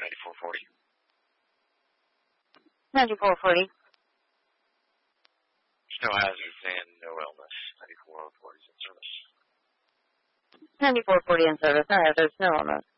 9440. 9440. No hazards and no illness. 9440 is in service. 9440 in service. No hazards, no illness.